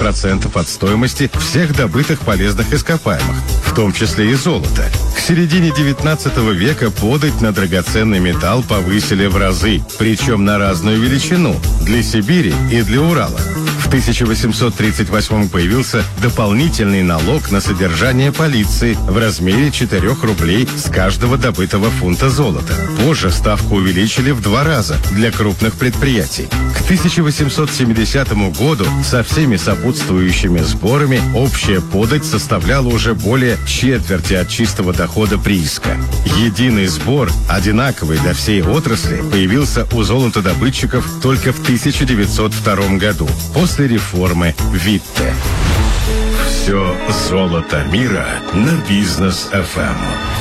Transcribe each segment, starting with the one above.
10% от стоимости всех добытых полезных ископаемых, в том числе и золота. К середине 19 века подать на драгоценный металл повысили в разы, причем на разную величину для Сибири и для Урала. В 1838 появился дополнительный налог на содержание полиции в размере 4 рублей с каждого добытого фунта золота. Позже ставку увеличили в 2 раза для крупных предприятий. К 1870 году со всеми сопутствующими сборами общая подать составляла уже более четверти от чистого дохода прииска. Единый сбор, одинаковый для всей отрасли, появился у золотодобытчиков только в 1902 году, после реформы Витте. Все золото мира на Бизнес FM.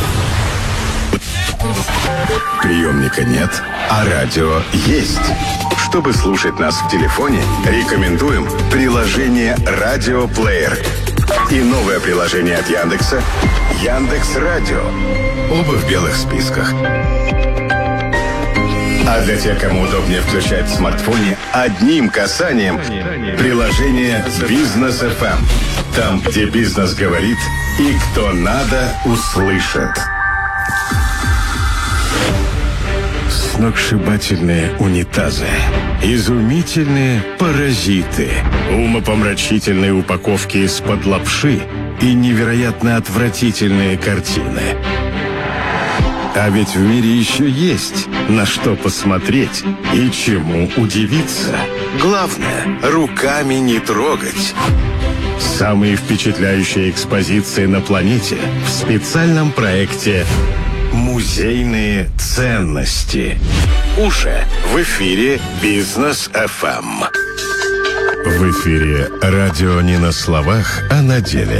Приемника нет, а радио есть. Чтобы слушать нас в телефоне, рекомендуем приложение «Радиоплеер» и новое приложение от Яндекса «Яндекс.Радио». Оба в белых списках. А для тех, кому удобнее включать в смартфоне одним касанием приложение «Бизнес FM». Там, где бизнес говорит и кто надо, услышит. Сногсшибательные унитазы, изумительные паразиты, умопомрачительные упаковки из-под лапши и невероятно отвратительные картины. А ведь в мире еще есть на что посмотреть и чему удивиться. Главное, руками не трогать. Самые впечатляющие экспозиции на планете в специальном проекте «Музейные ценности». Уже в эфире Бизнес FM. В эфире радио не на словах, а на деле.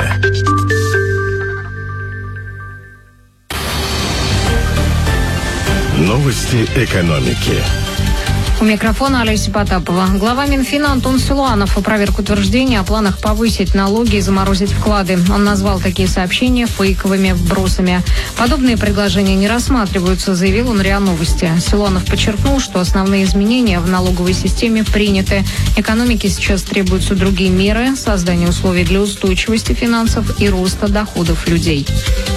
Новости экономики. У микрофона Олеся Потапова. Глава Минфина Антон Силуанов опроверг утверждение о планах повысить налоги и заморозить вклады. Он назвал такие сообщения фейковыми вбросами. Подобные предложения не рассматриваются, заявил он РИА Новости. Силуанов подчеркнул, что основные изменения в налоговой системе приняты. Экономике сейчас требуются другие меры, создание условий для устойчивости финансов и роста доходов людей.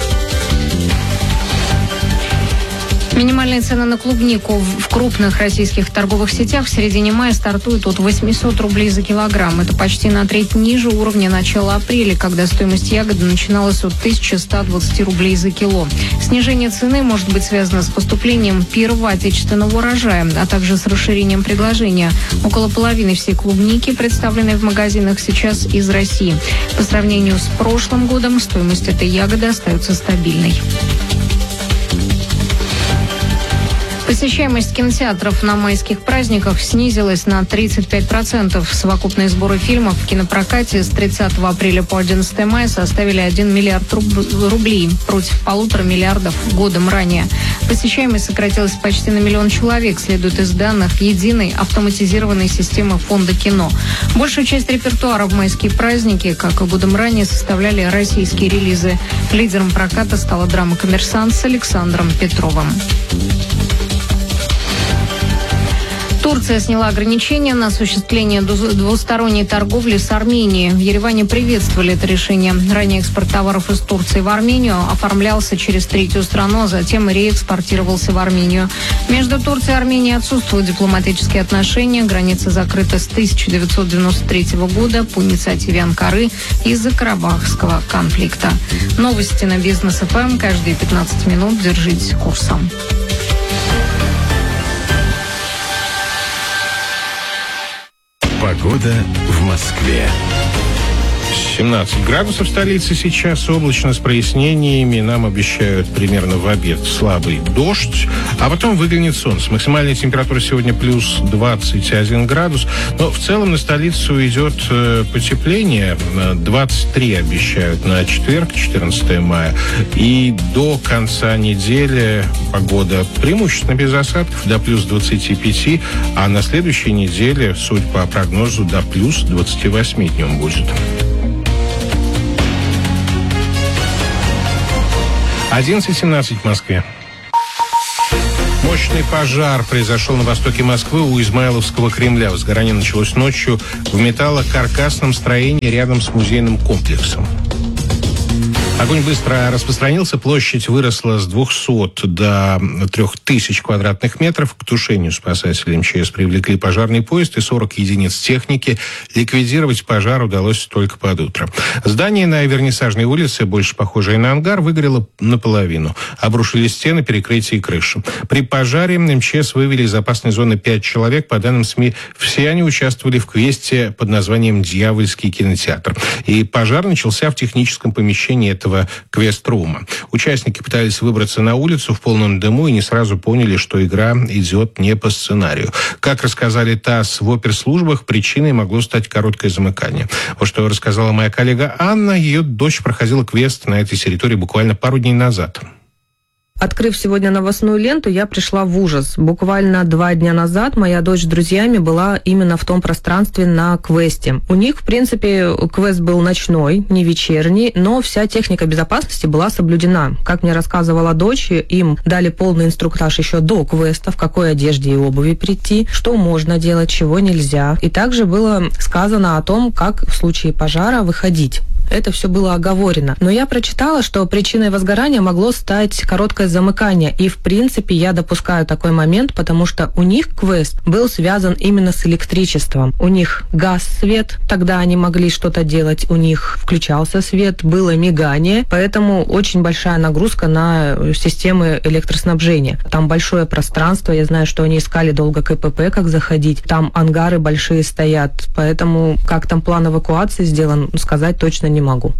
Минимальные цены на клубнику в крупных российских торговых сетях в середине мая стартуют от 800 рублей за килограмм. Это почти на треть ниже уровня начала апреля, когда стоимость ягоды начиналась от 1120 рублей за кило. Снижение цены может быть связано с поступлением первого отечественного урожая, а также с расширением предложения. Около половины всей клубники, представленной в магазинах, сейчас из России. По сравнению с прошлым годом стоимость этой ягоды остается стабильной. Посещаемость кинотеатров на майских праздниках снизилась на 35%. Совокупные сборы фильмов в кинопрокате с 30 апреля по 11 мая составили 1 миллиард рублей против 1,5 миллиарда годом ранее. Посещаемость сократилась почти на 1 миллион человек, следует из данных единой автоматизированной системы Фонда кино. Большую часть репертуара в майские праздники, как и годом ранее, составляли российские релизы. Лидером проката стала драма «Коммерсант» с Александром Петровым. Турция сняла ограничения на осуществление двусторонней торговли с Арменией. В Ереване приветствовали это решение. Ранее экспорт товаров из Турции в Армению оформлялся через третью страну, а затем реэкспортировался в Армению. Между Турцией и Арменией отсутствуют дипломатические отношения. Граница закрыта с 1993 года по инициативе Анкары из-за Карабахского конфликта. Новости на Бизнес ФМ. Каждые 15 минут держитесь курса. Погода в Москве. 17 градусов в столице сейчас, облачно с прояснениями. Нам обещают примерно в обед слабый дождь, а потом выглянет солнце. Максимальная температура сегодня плюс 21 градус. Но в целом на столицу идет потепление. 23 обещают на четверг, 14 мая. И до конца недели погода преимущественно без осадков, до плюс 25. А на следующей неделе, судя по прогнозу, до плюс 28 днем будет. 11:17 в Москве. Мощный пожар произошел на востоке Москвы у Измайловского Кремля. Возгорание началось ночью в металлокаркасном строении рядом с музейным комплексом. Огонь быстро распространился, площадь выросла с 200 до 3000 квадратных метров. К тушению спасатели МЧС привлекли пожарный поезд и 40 единиц техники. Ликвидировать пожар удалось только под утро. Здание на Вернисажной улице, больше похожее на ангар, выгорело наполовину. Обрушились стены, перекрытия и крышу. При пожаре МЧС вывели из опасной зоны 5 человек. По данным СМИ, все они участвовали в квесте под названием «Дьявольский кинотеатр». И пожар начался в техническом помещении этого квест-рума. Участники пытались выбраться на улицу в полном дыму и не сразу поняли, что игра идет не по сценарию. Как рассказали ТАСС в оперслужбах, причиной могло стать короткое замыкание. Вот что рассказала моя коллега Анна. Ее дочь проходила квест на этой территории буквально пару дней назад. Открыв сегодня новостную ленту, я пришла в ужас. Буквально 2 дня назад моя дочь с друзьями была именно в том пространстве на квесте. У них, в принципе, квест был ночной, не вечерний, но вся техника безопасности была соблюдена. Как мне рассказывала дочь, им дали полный инструктаж еще до квеста, в какой одежде и обуви прийти, что можно делать, чего нельзя. И также было сказано о том, как в случае пожара выходить. Это все было оговорено. Но я прочитала, что причиной возгорания могло стать короткое замыкание. И, в принципе, я допускаю такой момент, потому что у них квест был связан именно с электричеством. У них гас свет, тогда они могли что-то делать. У них включался свет, было мигание. Поэтому очень большая нагрузка на системы электроснабжения. Там большое пространство. Я знаю, что они искали долго КПП, как заходить. Там ангары большие стоят. Поэтому как там план эвакуации сделан, сказать точно не могу.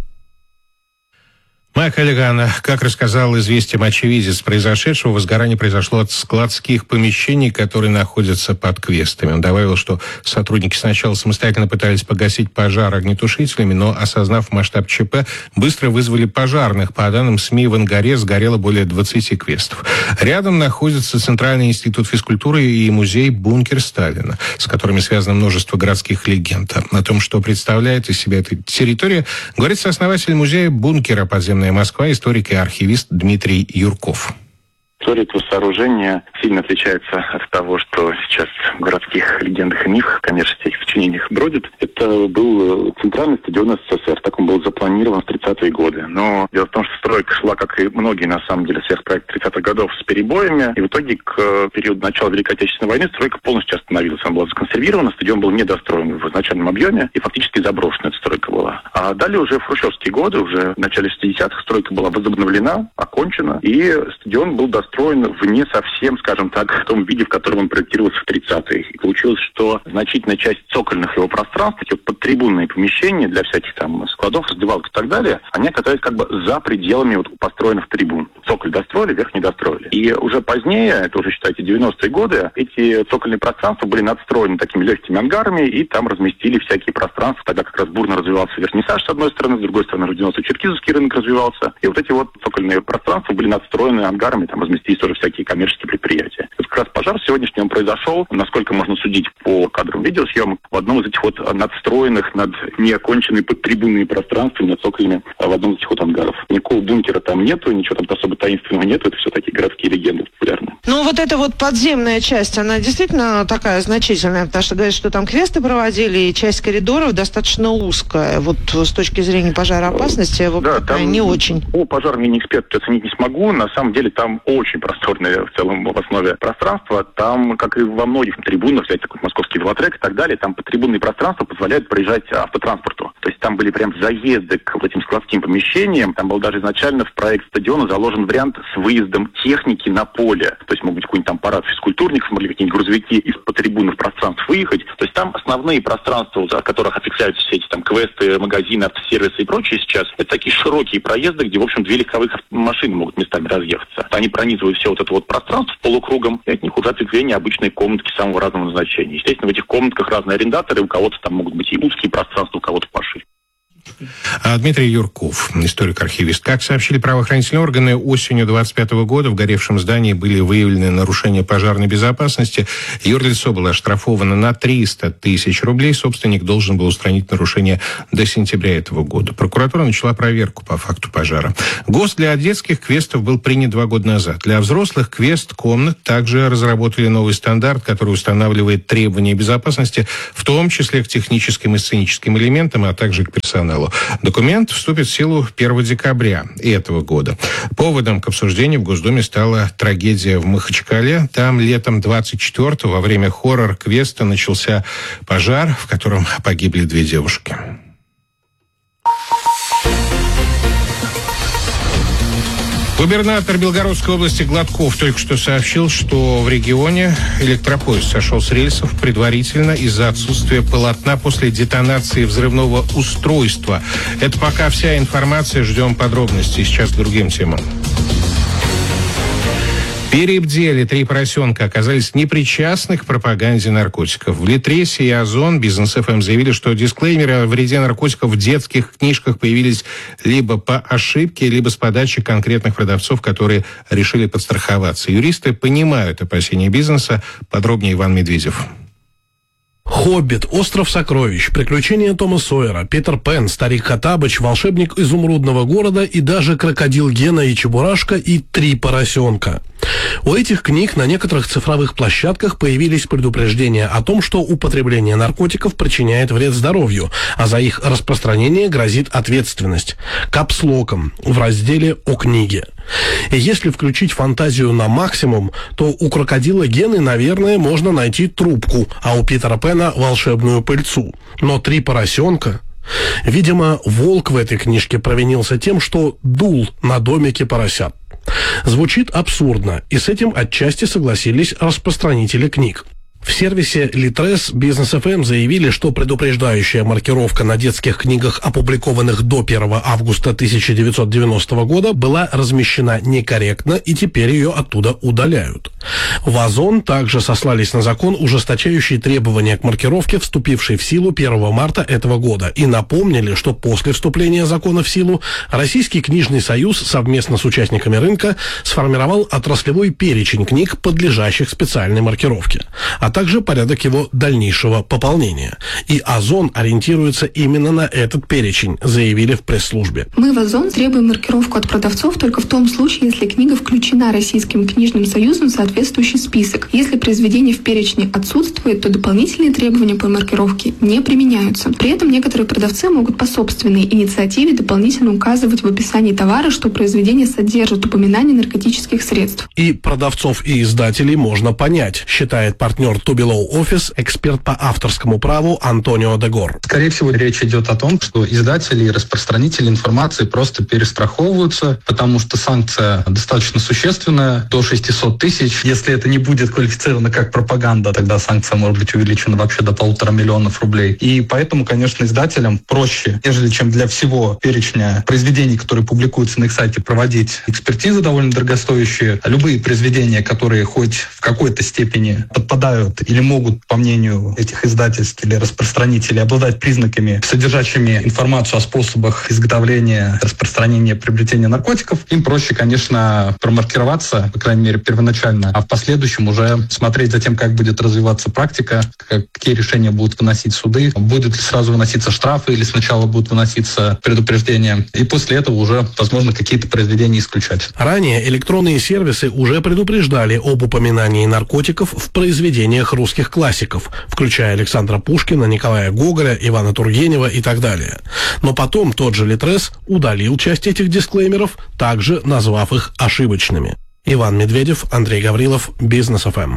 Моя коллега Анна, как рассказал «Известиям» очевидец произошедшего, возгорание произошло от складских помещений, которые находятся под квестами. Он добавил, что сотрудники сначала самостоятельно пытались погасить пожар огнетушителями, но, осознав масштаб ЧП, быстро вызвали пожарных. По данным СМИ, в ангаре сгорело более 20 квестов. Рядом находится Центральный институт физкультуры и музей «Бункер Сталина», с которыми связано множество городских легенд. О том, что представляет из себя эта территория, говорит сооснователь музея «Бункера» подземного Москва, историк и архивист Дмитрий Юрков. История этого сооружения сильно отличается от того, что сейчас в городских легендах и мифах, конечно, всяких сочинениях бродит. Это был центральный стадион СССР. Так он был запланирован в 30-е годы. Но дело в том, что стройка шла, как и многие, на самом деле, сверхпроекты 30-х годов, с перебоями. И в итоге к периоду начала Великой Отечественной войны стройка полностью остановилась. Она была законсервирована, стадион был недостроен в изначальном объеме и фактически заброшена эта стройка была. А далее уже в хрущевские годы, уже в начале 60-х, стройка была возобновлена, окончена, и стадион был достроен в не совсем, скажем так, в том виде, в котором он проектировался в 30-е. И получилось, что значительная часть цокольных его пространств, эти вот подтрибунные помещения для всяких там складов, раздевалок и так далее, они оказались как бы за пределами вот построенных трибун. Цоколь достроили, верх не достроили. И уже позднее, это уже, считайте, 90-е годы, эти цокольные пространства были надстроены такими легкими ангарами, и там разместили всякие пространства. Тогда как раз бурно развивался Вернисаж с одной стороны, с другой стороны Родиново-Черкизовский рынок развивался. И вот эти вот цокольные пространства были надстроены ангарами, там разместились тоже всякие коммерческие предприятия. Вот как раз пожар сегодняшний он произошел, насколько можно судить по кадрам видеосъемок, в одном из этих вот надстроенных, над неоконченные подтрибунные пространства, над цоколями, в одном из этих вот ангаров. Никакого бункера там нету, ничего там особо таинственного нету, это все такие городские легенды популярные. Ну, вот эта вот подземная часть, она действительно такая значительная, потому что говорят, что там квесты проводили, и часть коридоров достаточно узкая. Вот с точки зрения пожароопасности, да, там, не очень. Пожарный не эксперт, оценить не смогу. На самом деле там очень просторное в целом в основе пространство. Там, как и во многих трибунах, взять такой московский велотрек и так далее, там подтрибунные пространства позволяют проезжать автотранспорту. То есть там были прям заезды к вот этим складским помещениям. Там был даже изначально в проект стадиона заложен вариант с выездом техники на поле. То есть мог быть какой-нибудь там парад физкультурников, могли какие-нибудь грузовики из подтрибунных пространств выехать. То есть там основные пространства, за которых офиксируются все эти там квесты, магазины, автосервисы и прочее сейчас, это такие широкие проезды, где, в общем, 2 легковых машины могут местами разъехаться. Они пронизывают все вот это вот пространство полукругом, и от них уже ответвления обычные комнатки самого разного назначения. Естественно, в этих комнатках разные арендаторы, у кого-то там могут быть и узкие пространства, у кого-то пошире. Дмитрий Юрков, историк-архивист. Как сообщили правоохранительные органы, осенью 2025 года в горевшем здании были выявлены нарушения пожарной безопасности. Юрлицо было оштрафовано на 300 тысяч рублей. Собственник должен был устранить нарушение до сентября этого года. Прокуратура начала проверку по факту пожара. ГОСТ для детских квестов был принят 2 года назад. Для взрослых квест-комнат также разработали новый стандарт, который устанавливает требования безопасности, в том числе к техническим и сценическим элементам, а также к персоналу. Документ вступит в силу 1 декабря этого года. Поводом к обсуждению в Госдуме стала трагедия в Махачкале. Там летом 24-го во время хоррор-квеста начался пожар, в котором погибли 2 девушки. Губернатор Белгородской области Гладков только что сообщил, что в регионе электропоезд сошел с рельсов предварительно из-за отсутствия полотна после детонации взрывного устройства. Это пока вся информация, ждем подробностей. Сейчас к другим темам. Перебдели 3 поросенка оказались непричастны к пропаганде наркотиков. В Литресе и Озон Бизнес ФМ заявили, что дисклеймеры о вреде наркотиков в детских книжках появились либо по ошибке, либо с подачи конкретных продавцов, которые решили подстраховаться. Юристы понимают опасения бизнеса. Подробнее Иван Медведев. «Хоббит», «Остров сокровищ», «Приключения Тома Сойера», «Питер Пен», «Старик Хоттабыч», «Волшебник изумрудного города» и даже «Крокодил Гена и Чебурашка» и «3 поросенка». У этих книг на некоторых цифровых площадках появились предупреждения о том, что употребление наркотиков причиняет вред здоровью, а за их распространение грозит ответственность. Капслоком в разделе «О книге». И если включить фантазию на максимум, то у крокодила Гены, наверное, можно найти трубку, а у Питера Пена волшебную пыльцу. Но 3 поросенка... Видимо, волк в этой книжке провинился тем, что дул на домике поросят. Звучит абсурдно, и с этим отчасти согласились распространители книг. В сервисе Литрес Бизнес ФМ заявили, что предупреждающая маркировка на детских книгах, опубликованных до 1 августа 1990 года, была размещена некорректно, и теперь ее оттуда удаляют. В Озон также сослались на закон, ужесточающий требования к маркировке, вступивший в силу 1 марта этого года, и напомнили, что после вступления закона в силу Российский книжный союз совместно с участниками рынка сформировал отраслевой перечень книг, подлежащих специальной маркировке, а также порядок его дальнейшего пополнения. И Озон ориентируется именно на этот перечень, заявили в пресс-службе. Мы в Озон требуем маркировку от продавцов только в том случае, если книга включена Российским книжным союзом в соответствующий список. Если произведение в перечне отсутствует, то дополнительные требования по маркировке не применяются. При этом некоторые продавцы могут по собственной инициативе дополнительно указывать в описании товара, что произведение содержит упоминание наркотических средств. И продавцов и издателей можно понять, считает партнер Тубилоу Офис, эксперт по авторскому праву Антонио Дегор. Скорее всего, речь идет о том, что издатели и распространители информации просто перестраховываются, потому что санкция достаточно существенная, до 600 тысяч. Если это не будет квалифицировано как пропаганда, тогда санкция может быть увеличена вообще до 1,5 миллиона рублей. И поэтому, конечно, издателям проще, нежели чем для всего перечня произведений, которые публикуются на их сайте, проводить экспертизы довольно дорогостоящие. Любые произведения, которые хоть в какой-то степени подпадают или могут, по мнению этих издательств или распространителей, обладать признаками, содержащими информацию о способах изготовления, распространения, приобретения наркотиков, им проще, конечно, промаркироваться, по крайней мере, первоначально, а в последующем уже смотреть за тем, как будет развиваться практика, какие решения будут выносить суды, будут ли сразу выноситься штрафы или сначала будут выноситься предупреждения, и после этого уже, возможно, какие-то произведения исключать. Ранее электронные сервисы уже предупреждали об упоминании наркотиков в произведениях русских классиков, включая Александра Пушкина, Николая Гоголя, Ивана Тургенева и так далее. Но потом тот же Литрес удалил часть этих дисклеймеров, также назвав их ошибочными. Иван Медведев, Андрей Гаврилов, Бизнес ФМ.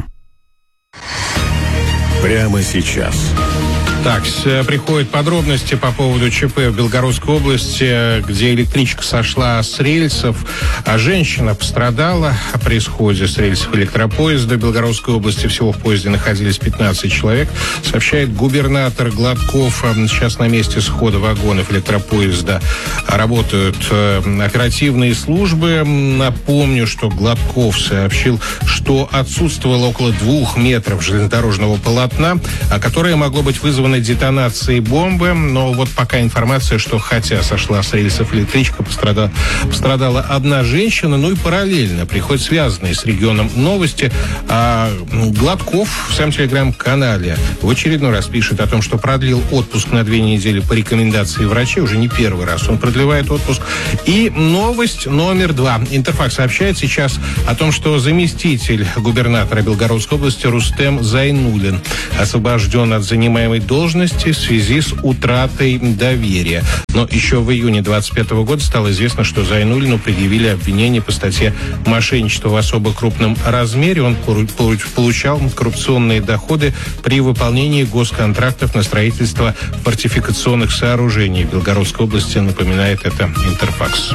Прямо сейчас. Так, приходят подробности по поводу ЧП в Белгородской области, где электричка сошла с рельсов, а женщина пострадала при сходе с рельсов электропоезда. В Белгородской области всего в поезде находились 15 человек, сообщает губернатор Гладков. Сейчас на месте схода вагонов электропоезда работают оперативные службы. Напомню, что Гладков сообщил, что отсутствовало около 2 метров железнодорожного полотна, которое могло быть вызвано вызвано детонацией бомбы, но вот пока информация, что хотя сошла с рельсов электричка, пострадала одна женщина, ну и параллельно приходят связанные с регионом новости. Гладков в своем телеграм-канале в очередной раз пишет о том, что продлил отпуск на 2 недели по рекомендации врачей. Уже не первый раз он продлевает отпуск. И новость номер 2. Интерфакс сообщает сейчас о том, что заместитель губернатора Белгородской области Рустем Зайнуллин освобожден от занимаемой должности в связи с утратой доверия. Но еще в июне 2025 года стало известно, что Зайнуллину предъявили обвинение по статье «Мошенничество в особо крупном размере». Он получал коррупционные доходы при выполнении госконтрактов на строительство фортификационных сооружений в Белгородской области, напоминает это Интерфакс.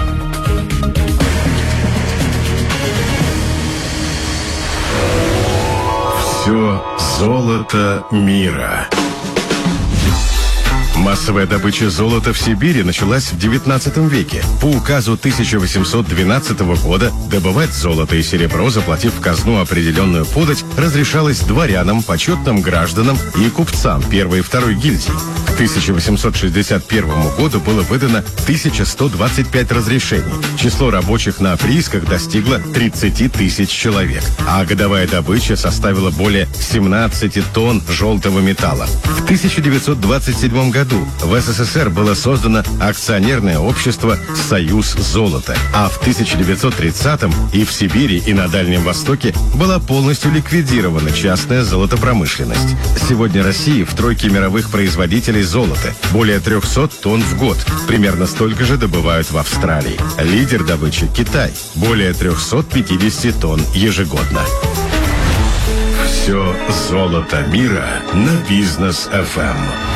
Все золото мира. Массовая добыча золота в Сибири началась в XIX веке. По указу 1812 года добывать золото и серебро, заплатив в казну определенную подать, разрешалось дворянам, почетным гражданам и купцам первой и второй гильдий. К 1861 году было выдано 1125 разрешений. Число рабочих на приисках достигло 30 тысяч человек, а годовая добыча составила более 17 тонн желтого металла. В 1927 году в СССР было создано акционерное общество «Союз золота», а в 1930-м и в Сибири, и на Дальнем Востоке была полностью ликвидирована частная золотопромышленность. Сегодня Россия в тройке мировых производителей золота. Более 300 тонн в год. Примерно столько же добывают в Австралии. Лидер добычи – Китай. Более 350 тонн ежегодно. Все золото мира на Бизнес FM.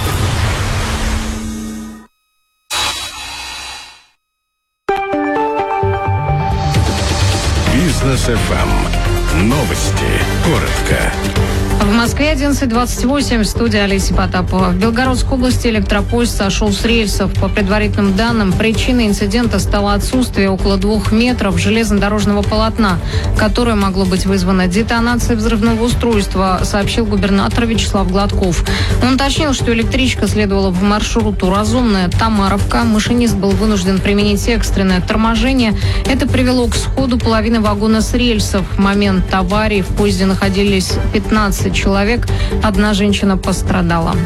Бизнес FM. Новости. Коротко. В Москве 11:28, в студии Олеся Потапова. В Белгородской области электропоезд сошел с рельсов. По предварительным данным, причиной инцидента стало отсутствие около 2 метров железнодорожного полотна, которое могло быть вызвано детонацией взрывного устройства, сообщил губернатор Вячеслав Гладков. Он уточнил, что электричка следовала по маршруту Разумная-Тамаровка. Машинист был вынужден применить экстренное торможение. Это привело к сходу половины вагона с рельсов. В момент аварии в поезде находились 15 человек. Одна женщина пострадала.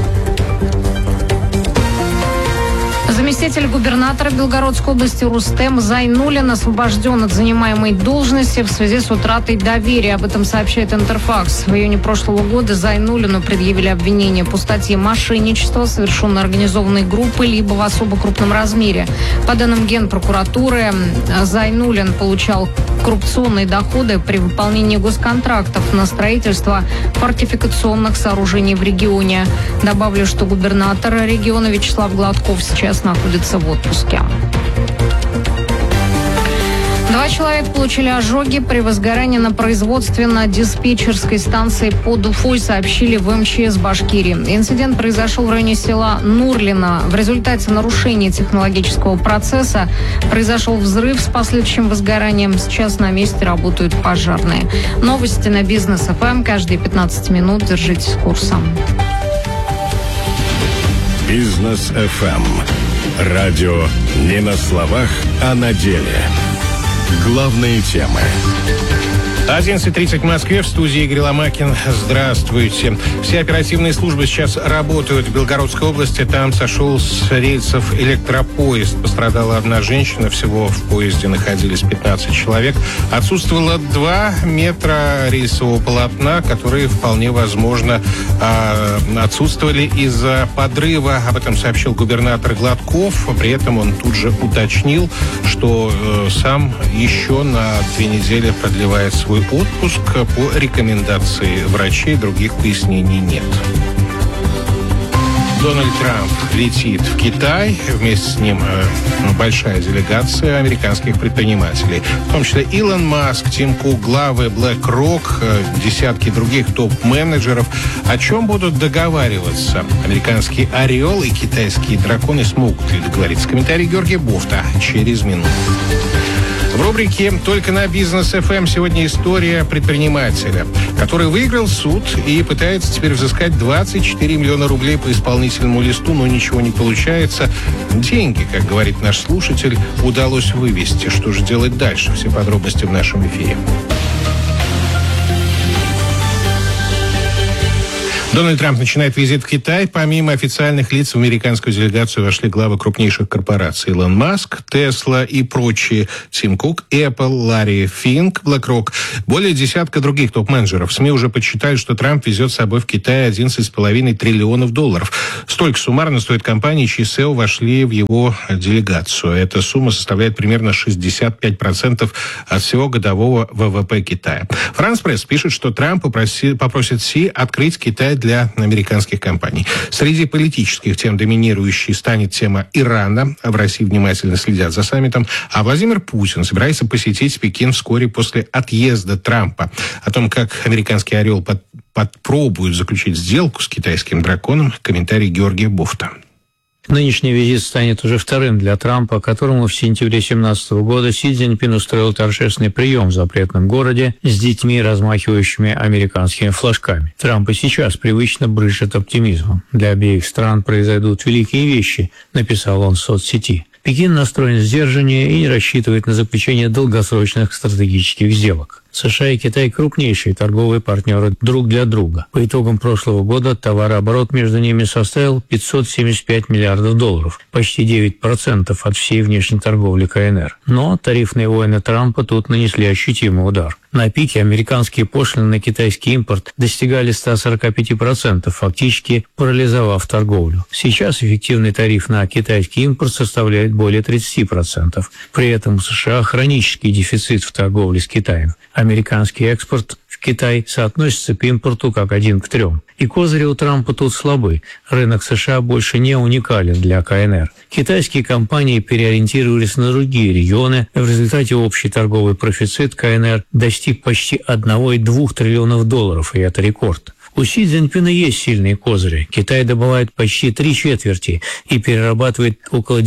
Заместитель губернатора Белгородской области Рустем Зайнуллин освобожден от занимаемой должности в связи с утратой доверия. Об этом сообщает Интерфакс. В июне прошлого года Зайнуллину предъявили обвинение по статье «Мошенничество, совершенное организованной группой, либо в особо крупном размере». По данным Генпрокуратуры, Зайнуллин получал коррупционные доходы при выполнении госконтрактов на строительство фортификационных сооружений в регионе. Добавлю, что губернатор региона Вячеслав Гладков сейчас находится в отпуске. 2 человека получили ожоги при возгорании на производственно-диспетчерской станции под Уфой, сообщили в МЧС Башкирии. Инцидент произошел в районе села Нурлино. В результате нарушения технологического процесса произошел взрыв с последующим возгоранием. Сейчас на месте работают пожарные. Новости на Бизнес FM. Каждые 15 минут держитесь курса. Бизнес FM. Радио не на словах, а на деле. Главные темы. 11:30 в Москве, в студии Игорь Ломакин. Здравствуйте. Все оперативные службы сейчас работают в Белгородской области. Там сошел с рельсов электропоезд. Пострадала одна женщина. Всего в поезде находились 15 человек. Отсутствовало 2 метра рельсового полотна, которые вполне возможно отсутствовали из-за подрыва. Об этом сообщил губернатор Гладков. При этом он тут же уточнил, что сам еще на 2 недели продлевает свой отпуск по рекомендации врачей, других пояснений нет. Дональд Трамп летит в Китай, вместе с ним большая делегация американских предпринимателей, в том числе Илон Маск, Тим Кук, главы BlackRock, десятки других топ-менеджеров. О чем будут договариваться? Американский орел и китайские драконы смогут ли договориться? Комментарий Георгия Бофта через минуту. В рубрике «Только на бизнес ФМ» сегодня история предпринимателя, который выиграл суд и пытается теперь взыскать 24 миллиона рублей по исполнительному листу, но ничего не получается. Деньги, как говорит наш слушатель, удалось вывести. Что же делать дальше? Все подробности в нашем эфире. Дональд Трамп начинает визит в Китай. Помимо официальных лиц в американскую делегацию вошли главы крупнейших корпораций: Илон Маск, Тесла и прочие, Тим Кук, Apple, Ларри Финк, BlackRock. Более десятка других топ-менеджеров. СМИ уже подсчитали, что Трамп везет с собой в Китай 11,5 триллионов долларов. Столько суммарно стоят компании, чьи SEO вошли в его делегацию. Эта сумма составляет примерно 65% от всего годового ВВП Китая. Франс Пресс пишет, что Трамп попросит Си открыть Китай для американских компаний. Среди политических тем доминирующей станет тема Ирана. В России внимательно следят за саммитом. А Владимир Путин собирается посетить Пекин вскоре после отъезда Трампа. О том, как американский орел попробует заключить сделку с китайским драконом, комментарий Георгия Бофта. Нынешний визит станет уже вторым для Трампа, которому в сентябре 2017 года Си Цзиньпин устроил торжественный прием в запретном городе с детьми, размахивающими американскими флажками. Трамп и сейчас привычно брызжет оптимизмом. Для обеих стран произойдут великие вещи, написал он в соцсети. Пекин настроен сдержаннее и не рассчитывает на заключение долгосрочных стратегических сделок. США и Китай – крупнейшие торговые партнеры друг для друга. По итогам прошлого года товарооборот между ними составил 575 миллиардов долларов, почти 9% от всей внешней торговли КНР. Но тарифные войны Трампа тут нанесли ощутимый удар. На пике американские пошлины на китайский импорт достигали 145%, фактически парализовав торговлю. Сейчас эффективный тариф на китайский импорт составляет более 30%. При этом у США хронический дефицит в торговле с Китаем. Американский экспорт в Китай соотносится к импорту как 1 к 3. И козыри у Трампа тут слабы. Рынок США больше не уникален для КНР. Китайские компании переориентировались на другие регионы. В результате общий торговый профицит КНР достиг почти 1,2 триллионов долларов, и это рекорд. У Си Цзиньпина есть сильные козыри. Китай добывает почти 3/4 и перерабатывает около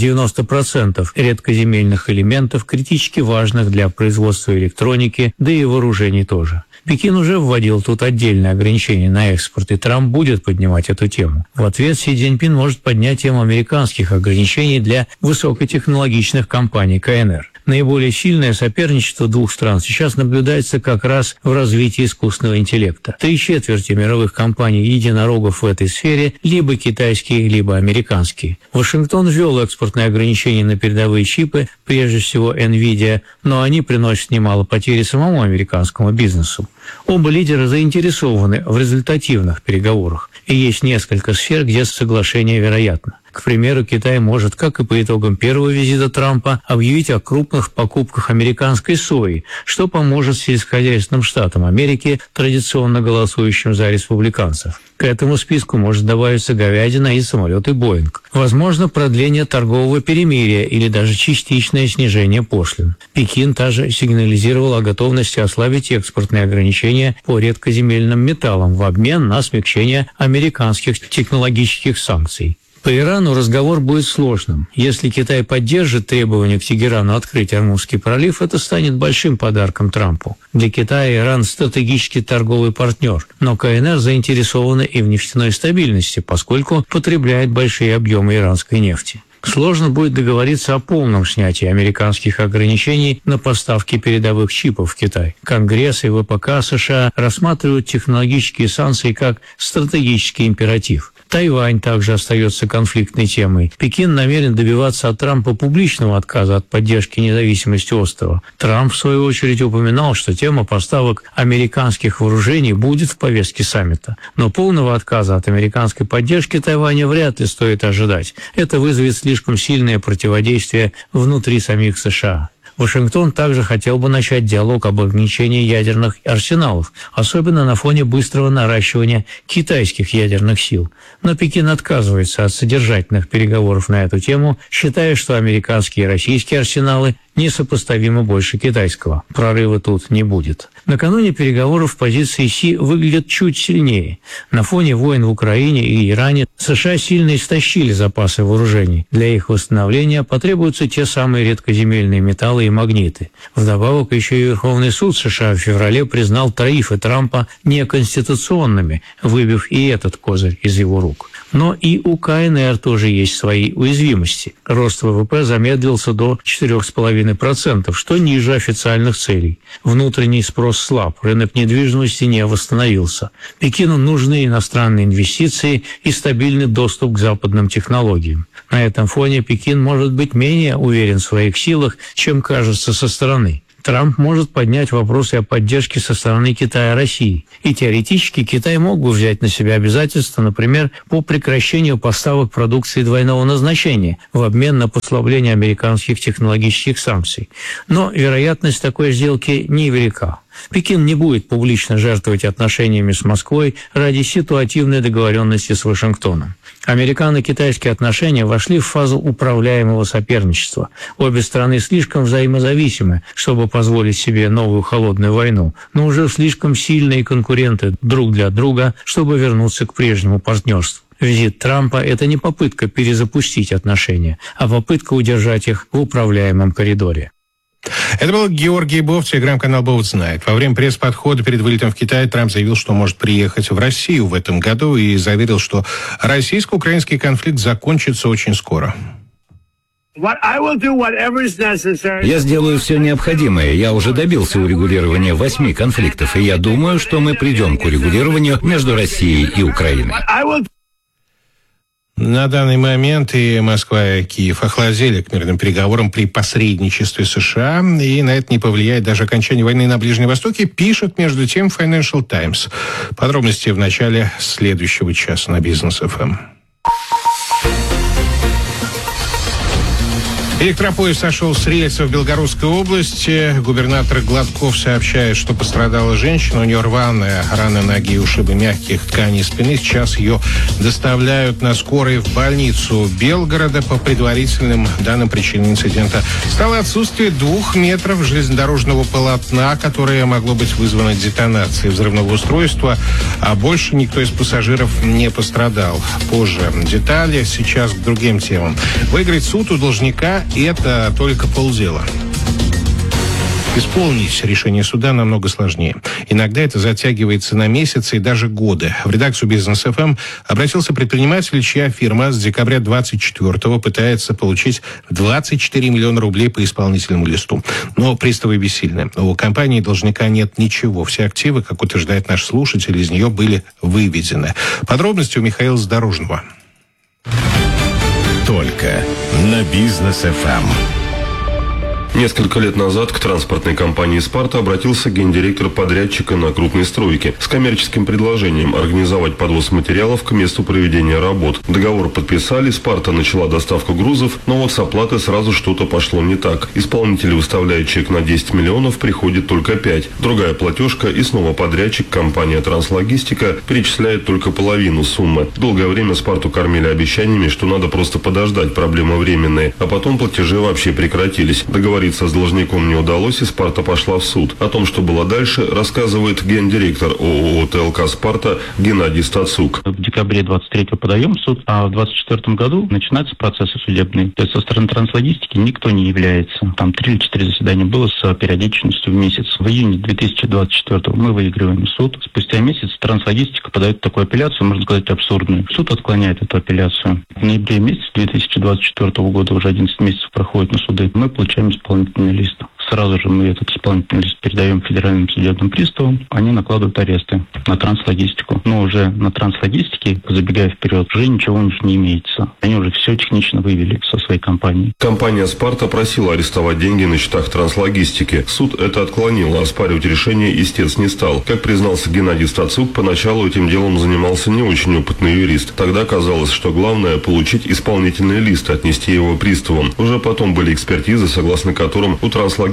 90% редкоземельных элементов, критически важных для производства электроники, да и вооружений тоже. Пекин уже вводил тут отдельные ограничения на экспорт, и Трамп будет поднимать эту тему. В ответ Си Цзиньпин может поднять тему американских ограничений для высокотехнологичных компаний КНР. Наиболее сильное соперничество двух стран сейчас наблюдается как раз в развитии искусственного интеллекта. 3/4 мировых компаний-единорогов в этой сфере либо китайские, либо американские. Вашингтон ввел экспортные ограничения на передовые чипы, прежде всего NVIDIA, но они приносят немало потерь самому американскому бизнесу. Оба лидера заинтересованы в результативных переговорах, и есть несколько сфер, где соглашение вероятно. К примеру, Китай может, как и по итогам первого визита Трампа, объявить о крупных покупках американской сои, что поможет сельскохозяйственным штатам Америки, традиционно голосующим за республиканцев. К этому списку может добавиться говядина и самолеты «Боинг». Возможно, продление торгового перемирия или даже частичное снижение пошлин. Пекин также сигнализировал о готовности ослабить экспортные ограничения по редкоземельным металлам в обмен на смягчение американских технологических санкций. По Ирану разговор будет сложным. Если Китай поддержит требования к Тегерану открыть Ормузский пролив, это станет большим подарком Трампу. Для Китая Иран – стратегический торговый партнер, но КНР заинтересована и в нефтяной стабильности, поскольку потребляет большие объемы иранской нефти. Сложно будет договориться о полном снятии американских ограничений на поставки передовых чипов в Китай. Конгресс и ВПК США рассматривают технологические санкции как стратегический императив. Тайвань также остается конфликтной темой. Пекин намерен добиваться от Трампа публичного отказа от поддержки независимости острова. Трамп, в свою очередь, упоминал, что тема поставок американских вооружений будет в повестке саммита. Но полного отказа от американской поддержки Тайваня вряд ли стоит ожидать. Это вызовет слишком сильное противодействие внутри самих США. Вашингтон также хотел бы начать диалог об ограничении ядерных арсеналов, особенно на фоне быстрого наращивания китайских ядерных сил. Но Пекин отказывается от содержательных переговоров на эту тему, считая, что американские и российские арсеналы несопоставимо больше китайского. Прорыва тут не будет. Накануне переговоров позиции Си выглядят чуть сильнее. На фоне войн в Украине и Иране США сильно истощили запасы вооружений. Для их восстановления потребуются те самые редкоземельные металлы и магниты. Вдобавок, еще и Верховный суд США в феврале признал тарифы Трампа неконституционными, выбив и этот козырь из его рук. Но и у КНР тоже есть свои уязвимости. Рост ВВП замедлился до 4,5%, что ниже официальных целей. Внутренний спрос слаб, рынок недвижимости не восстановился. Пекину нужны иностранные инвестиции и стабильный доступ к западным технологиям. На этом фоне Пекин может быть менее уверен в своих силах, чем кажется со стороны. Трамп может поднять вопросы о поддержке со стороны Китая России. И теоретически Китай мог бы взять на себя обязательства, например, по прекращению поставок продукции двойного назначения в обмен на послабление американских технологических санкций. Но вероятность такой сделки невелика. Пекин не будет публично жертвовать отношениями с Москвой ради ситуативной договоренности с Вашингтоном. Американо-китайские отношения вошли в фазу управляемого соперничества. Обе страны слишком взаимозависимы, чтобы позволить себе новую холодную войну, но уже слишком сильные конкуренты друг для друга, чтобы вернуться к прежнему партнерству. Визит Трампа – это не попытка перезапустить отношения, а попытка удержать их в управляемом коридоре. Это был Георгий Бофт, телеграм-канал «Бофт знает». Во время пресс-подхода перед вылетом в Китай Трамп заявил, что может приехать в Россию в этом году и заверил, что российско-украинский конфликт закончится очень скоро. Я сделаю все необходимое. Я уже добился урегулирования 8 конфликтов, и я думаю, что мы придем к урегулированию между Россией и Украиной. На данный момент и Москва, и Киев охладели к мирным переговорам при посредничестве США, и на это не повлияет даже окончание войны на Ближнем Востоке, пишет между тем Financial Times. Подробности в начале следующего часа на Бизнес ФМ. Электропоезд сошел с рельсов в Белгородской области. Губернатор Гладков сообщает, что пострадала женщина. У нее рваная рана ноги и ушибы мягких тканей спины. Сейчас ее доставляют на скорой в больницу Белгорода. По предварительным данным, причиной инцидента стало отсутствие 2 метров железнодорожного полотна, которое могло быть вызвано детонацией взрывного устройства, а больше никто из пассажиров не пострадал. Позже детали, сейчас к другим темам. Выиграть суд у должника – это только полдела. Исполнить решение суда намного сложнее. Иногда это затягивается на месяцы и даже годы. В редакцию «Бизнес ФМ» обратился предприниматель, чья фирма с декабря 24-го пытается получить 24 миллиона рублей по исполнительному листу. Но приставы бессильны. У компании должника нет ничего. Все активы, как утверждает наш слушатель, из нее были выведены. Подробности у Михаила Задорожного. Только на Бизнес ФМ. Несколько лет назад к транспортной компании «Спарта» обратился гендиректор подрядчика на крупной стройке с коммерческим предложением организовать подвоз материалов к месту проведения работ. Договор подписали, «Спарта» начала доставку грузов, но вот с оплатой сразу что-то пошло не так. Исполнитель выставляет чек на 10 миллионов, приходит только 5. Другая платежка, и снова подрядчик, компания «Транслогистика», перечисляет только половину суммы. Долгое время «Спарту» кормили обещаниями, что надо просто подождать, проблемы временные, а потом платежи вообще прекратились. Договориться с должником не удалось, и «Спарта» пошла в суд. О том, что было дальше, рассказывает гендиректор ООО «ТЛК Спарта» Геннадий Стацук. В декабре 23-го подаем в суд, а в 24-м году начинаются процессы судебные. То есть со стороны Транслогистики никто не является. Там 3 или 4 заседания было с периодичностью в месяц. В июне 2024-го мы выигрываем суд. Спустя месяц Транслогистика подает такую апелляцию, можно сказать, абсурдную. Суд отклоняет эту апелляцию. В ноябре месяце 2024 года, уже 11 месяцев проходит на суды, мы получаем исполнительный лист. Сразу же мы этот исполнительный лист передаем федеральным судебным приставам. Они накладывают аресты на Транслогистику. Но уже на Транслогистике, забегая вперед, уже ничего у них не имеется. Они уже все технично вывели со своей компании. Компания «Спарта» просила арестовать деньги на счетах Транслогистики. Суд это отклонил, а оспаривать решение истец не стал. Как признался Геннадий Стацук, поначалу этим делом занимался не очень опытный юрист. Тогда казалось, что главное – получить исполнительный лист, отнести его приставам. Уже потом были экспертизы, согласно которым у Транслогистики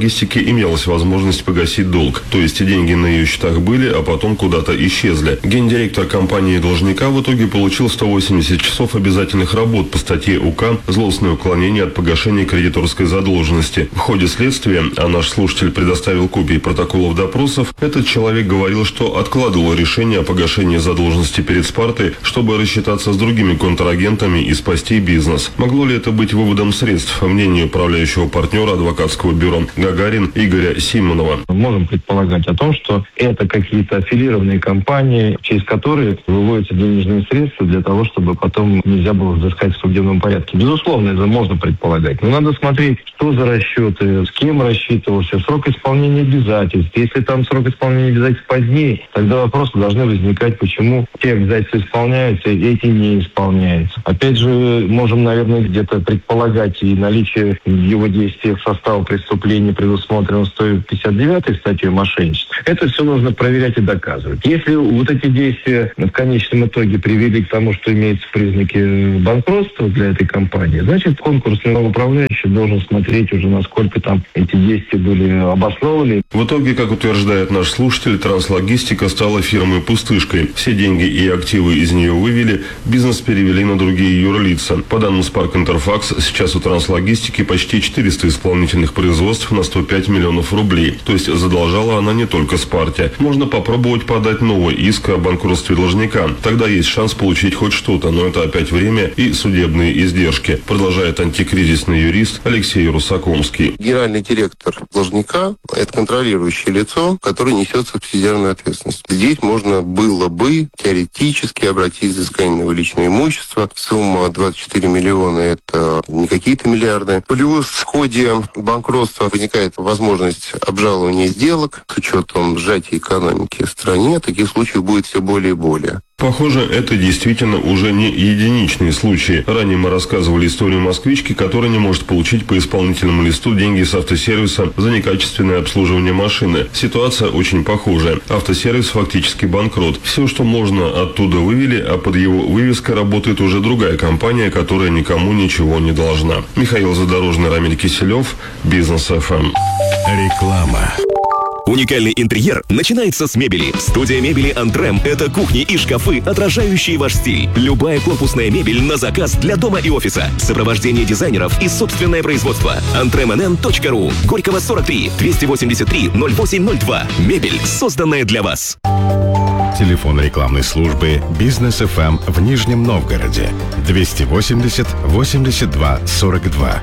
Транслогистики имелась возможность погасить долг. То есть деньги на ее счетах были, а потом куда-то исчезли. Гендиректор компании должника в итоге получил 180 часов обязательных работ по статье УК «Злостное уклонение от погашения кредиторской задолженности». В ходе следствия, а наш слушатель предоставил копии протоколов допросов, этот человек говорил, что откладывал решение о погашении задолженности перед «Спартой», чтобы рассчитаться с другими контрагентами и спасти бизнес. Могло ли это быть выводом средств, мнению управляющего партнера адвокатского бюро «Гагарин» Игоря Симонова? Можем предполагать о том, что это какие-то аффилированные компании, через которые выводятся денежные средства для того, чтобы потом нельзя было взыскать в судебном порядке. Безусловно, это можно предполагать. Но надо смотреть, что за расчеты, с кем рассчитывался, срок исполнения обязательств. Если там срок исполнения обязательств позднее, тогда вопросы должны возникать, почему те обязательства исполняются, эти не исполняются. Опять же, можем, наверное, где-то предполагать и наличие в его действиях состава преступления, предусмотренного 159-й статьей мошенничества. Это все нужно проверять и доказывать. Если вот эти действия в конечном итоге привели к тому, что имеются признаки банкротства для этой компании, значит, конкурсный управляющий должен смотреть уже, насколько там эти действия были обоснованы. В итоге, как утверждает наш слушатель, Транслогистика стала фирмой-пустышкой. Все деньги и активы из нее вывели, бизнес перевели на другие юрлица. По данным Spark Interfax, сейчас у Транслогистики почти 400 исполнительных производств на 105 миллионов рублей. То есть задолжала она не только Спарте. Можно попробовать подать новый иск о банкротстве должника. Тогда есть шанс получить хоть что-то, но это опять время и судебные издержки, продолжает антикризисный юрист Алексей Русакомский. Генеральный директор должника – это контролирующее лицо, которое несет субсидиарную ответственность. Здесь можно было бы теоретически обратить взыскание на личное имущество. Сумма 24 миллиона – это не какие-то миллиарды. Плюс в ходе банкротства возникает возможность обжалования сделок с учетом сжатия экономики в стране. Таких случаев будет все более и более. Похоже, это действительно уже не единичные случаи. Ранее мы рассказывали историю москвички, которая не может получить по исполнительному листу деньги с автосервиса за некачественное обслуживание машины. Ситуация очень похожая. Автосервис фактически банкрот. Все, что можно, оттуда вывели, а под его вывеской работает уже другая компания, которая никому ничего не должна. Михаил Задорожный, Рамиль Киселев, Бизнес ФМ. Реклама. Уникальный интерьер начинается с мебели. Студия мебели «Антрем» — это кухни и шкафы, отражающие ваш стиль. Любая корпусная мебель на заказ для дома и офиса. Сопровождение дизайнеров и собственное производство. antremnn.ru. Горького 43 283 0802. Мебель, созданная для вас. Телефон рекламной службы «Бизнес ФМ» в Нижнем Новгороде 280 82 42.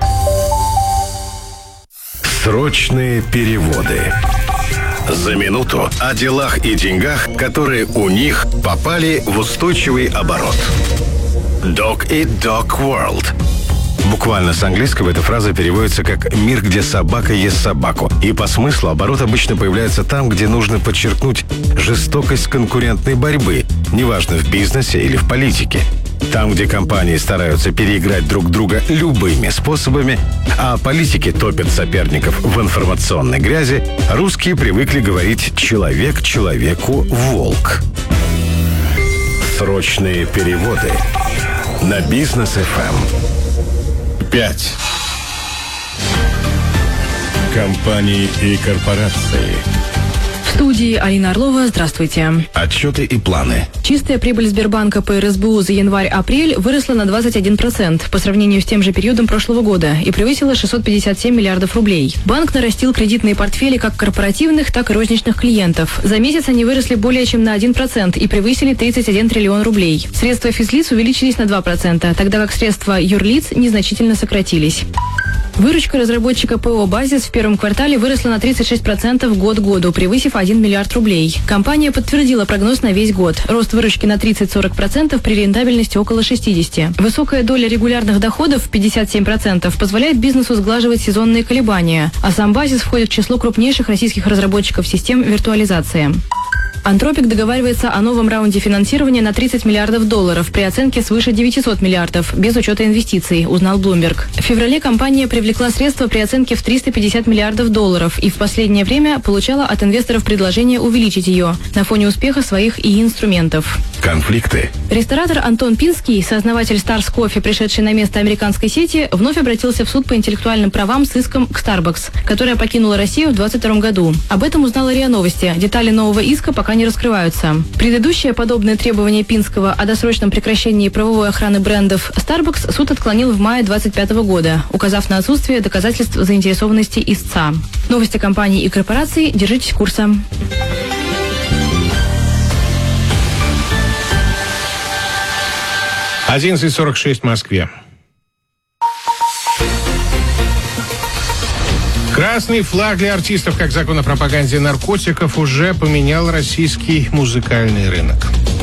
Срочные переводы. За минуту о делах и деньгах, которые у них попали в устойчивый оборот. Dog Eat Dog World. Буквально с английского эта фраза переводится как «мир, где собака ест собаку». И по смыслу оборот обычно появляется там, где нужно подчеркнуть жестокость конкурентной борьбы, неважно в бизнесе или в политике. Там, где компании стараются переиграть друг друга любыми способами, а политики топят соперников в информационной грязи, русские привыкли говорить «человек человеку волк». Срочные переводы на Бизнес ФМ. 5. Компании и корпорации. В студии Алина Орлова. Здравствуйте. Отчеты и планы. Чистая прибыль Сбербанка по РСБУ за январь-апрель выросла на 21% по сравнению с тем же периодом прошлого года и превысила 657 миллиардов рублей. Банк нарастил кредитные портфели как корпоративных, так и розничных клиентов. За месяц они выросли более чем на 1% и превысили 31 триллион рублей. Средства физлиц увеличились на 2%, тогда как средства юрлиц незначительно сократились. Выручка разработчика ПО «Базис» в первом квартале выросла на 36% год к году, превысив 1 миллиард рублей. Компания подтвердила прогноз на весь год. Рост выручки на 30-40% при рентабельности около 60%. Высокая доля регулярных доходов, 57%, позволяет бизнесу сглаживать сезонные колебания, а сам «Базис» входит в число крупнейших российских разработчиков систем виртуализации. Антропик договаривается о новом раунде финансирования на 30 миллиардов долларов при оценке свыше 900 миллиардов, без учета инвестиций, узнал Bloomberg. В феврале компания привлекла средства при оценке в 350 миллиардов долларов и в последнее время получала от инвесторов предложение увеличить ее на фоне успеха своих ИИ-инструментов. конфликты. Ресторатор Антон Пинский, сооснователь Stars Coffee, пришедший на место американской сети, вновь обратился в суд по интеллектуальным правам с иском к Starbucks, которая покинула Россию в 2022 году. Об этом узнала РИА Новости. Детали нового иска пока не раскрываются. Предыдущее подобное требование Пинского о досрочном прекращении правовой охраны брендов Starbucks суд отклонил в мае 2025 года, указав на отсутствие доказательств заинтересованности истца. Новости компаний и корпораций. Держитесь курса. 11:46 в Москве. Красный флаг для артистов, как закон о пропаганде наркотиков, уже поменял российский музыкальный рынок.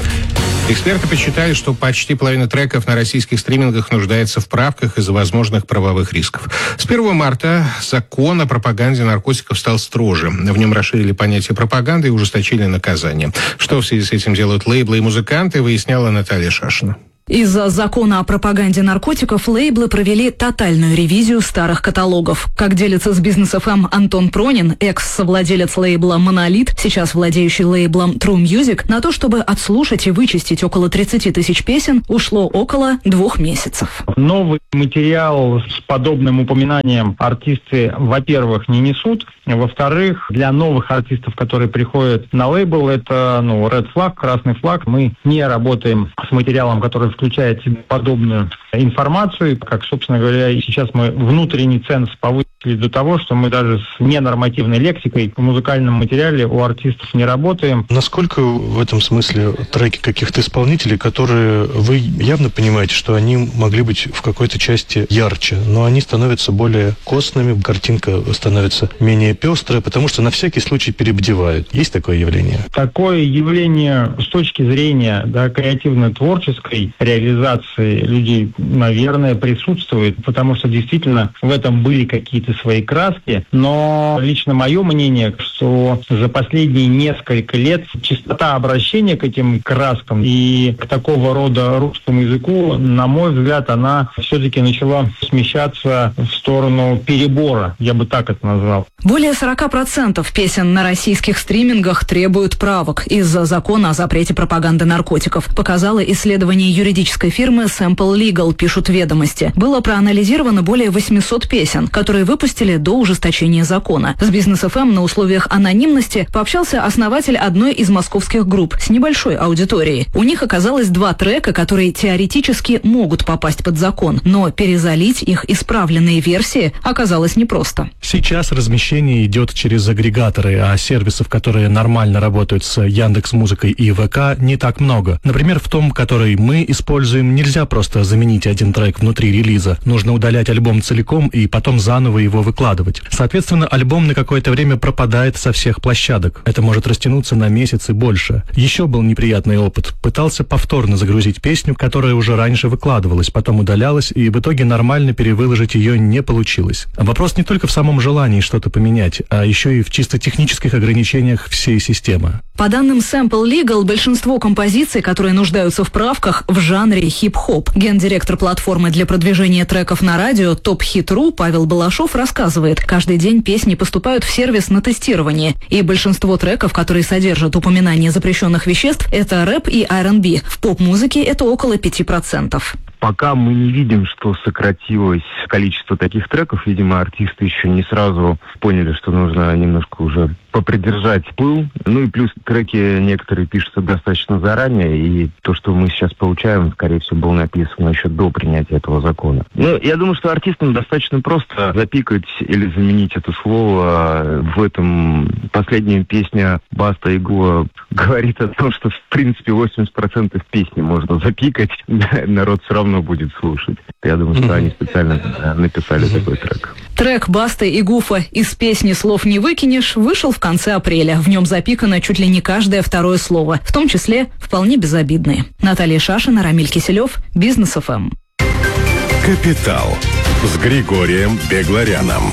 Эксперты подсчитали, что почти половина треков на российских стримингах нуждается в правках из-за возможных правовых рисков. С 1 марта закон о пропаганде наркотиков стал строже. В нем расширили понятие пропаганды и ужесточили наказание. Что в связи с этим делают лейблы и музыканты, выясняла Наталья Шашина. Из-за закона о пропаганде наркотиков лейблы провели тотальную ревизию старых каталогов. Как делится с Бизнес ФМ Антон Пронин, экс-совладелец лейбла «Монолит», сейчас владеющий лейблом True Music, на то, чтобы отслушать и вычистить около 30 тысяч песен, ушло около 2 месяцев. Новый материал с подобным упоминанием артисты, во-первых, не несут. Во-вторых, для новых артистов, которые приходят на лейбл, это red flag, красный флаг. Мы не работаем с материалом, который включает в себя подобную информацию. Как, собственно говоря, и сейчас мы внутренний ценз повысили до того, что мы даже с ненормативной лексикой в музыкальном материале у артистов не работаем. Насколько в этом смысле треки каких-то исполнителей, которые вы явно понимаете, что они могли быть в какой-то части ярче, но они становятся более костными, картинка становится менее пестрая, потому что на всякий случай перебдевают. Есть такое явление? Такое явление с точки зрения креативно-творческой реализации людей, наверное, присутствует, потому что действительно в этом были какие-то свои краски, но лично мое мнение, что за последние несколько лет частота обращения к этим краскам и к такого рода русскому языку, на мой взгляд, она все-таки начала смещаться в сторону перебора, я бы так это назвал. Более 40% песен на российских стримингах требуют правок из-за закона о запрете пропаганды наркотиков, показало исследование юридической фирмы Sample Legal, пишут «Ведомости». Было проанализировано более 800 песен, которые выпустили до ужесточения закона. С Бизнес ФМ на условиях анонимности пообщался основатель одной из московских групп с небольшой аудиторией. У них оказалось 2 трека, которые теоретически могут попасть под закон, но перезалить их исправленные версии оказалось непросто. Сейчас размещение идет через агрегаторы, а сервисов, которые нормально работают с Яндекс.Музыкой и ВК, не так много. Например, в том, который мы используем, нельзя просто заменить один трек внутри релиза. Нужно удалять альбом целиком и потом заново его выкладывать. Соответственно, альбом на какое-то время пропадает со всех площадок. Это может растянуться на месяц и больше. Еще был неприятный опыт. Пытался повторно загрузить песню, которая уже раньше выкладывалась, потом удалялась, и в итоге нормально перевыложить ее не получилось. Вопрос не только в самом желании что-то поменять, а еще и в чисто технических ограничениях всей системы. По данным Sample Legal, большинство композиций, которые нуждаются в правках, в жанре хип-хоп. Гендиректор платформы для продвижения треков на радио Top Hit.ru Павел Балашов рассказывает, каждый день песни поступают в сервис на тестирование, и большинство треков, которые содержат упоминание запрещенных веществ, это рэп и R&B. В поп-музыке это около 5%. Пока мы не видим, что сократилось количество таких треков, видимо, артисты еще не сразу поняли, что нужно немножко уже попридержать пыл. Ну и плюс треки некоторые пишутся достаточно заранее, и то, что мы сейчас получаем, скорее всего, было написано еще до принятия этого закона. Ну, я думаю, что артистам достаточно просто запикать или заменить это слово. В этом последняя песня Баста и Гуа говорит о том, что, в принципе, 80% песни можно запикать, народ все равно будет слушать. Я думаю, что они специально написали такой трек. Трек Басты и Гуфа «Из песни слов не выкинешь» вышел в конце апреля. В нем запикано чуть ли не каждое второе слово, в том числе вполне безобидные. Наталья Шашина, Рамиль Киселев, Бизнес ФМ. «Капитал» с Григорием Бегларяном.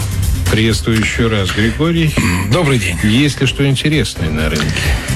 Приветствую еще раз, Григорий. Добрый день. Есть ли что интересное на рынке?